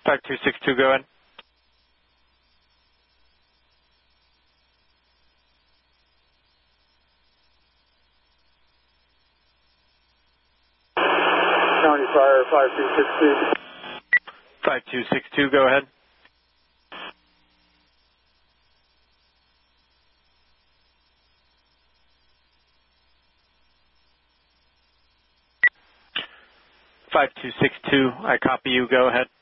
5262, go ahead. County Fire 5262. 5262, go ahead. I copy you. Go ahead.